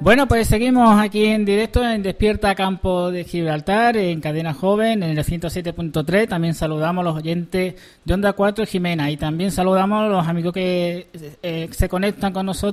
Bueno, pues seguimos aquí en directo en Despierta Campo de Gibraltar, en Cadena Joven, en el 107.3. También saludamos a los oyentes de Onda 4 Jimena y también saludamos a los amigos que se conectan con nosotros